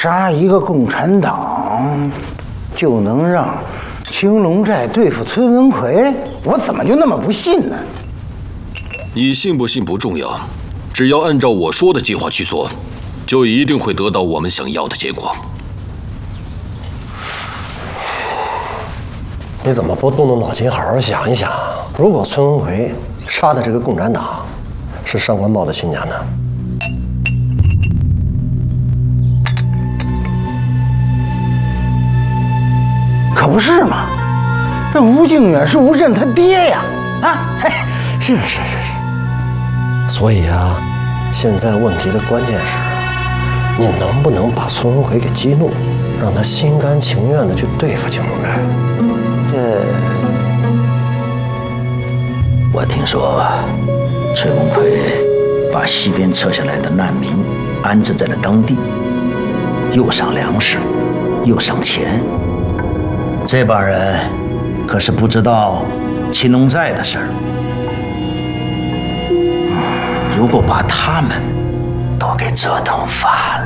杀一个共产党就能让青龙寨对付崔文奎？我怎么就那么不信呢？ 你信不信不重要，只要按照我说的计划去做，就一定会得到我们想要的结果。 你怎么不动动脑筋，好好想一想？如果崔文奎杀的这个共产党是上官豹的亲家呢？ 可不是嘛，这吴靖远是吴震他爹呀！啊，嘿，是。 所以啊，现在问题的关键是，你能不能把崔文奎给激怒，让他心甘情愿地去对付青龙寨？ 我听说，崔文奎把西边撤下来的难民安置在了当地，又上粮食，又上钱。这帮人可是不知道青龙寨的事儿。如果把他们都给折腾反